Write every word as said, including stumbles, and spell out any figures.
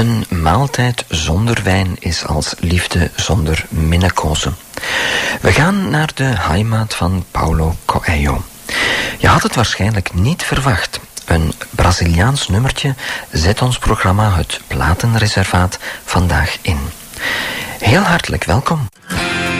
Een maaltijd zonder wijn is als liefde zonder minnekozen. We gaan naar de heimat van Paulo Coelho. Je had het waarschijnlijk niet verwacht. Een Braziliaans nummertje zet ons programma Het Platenreservaat vandaag in. Heel hartelijk welkom.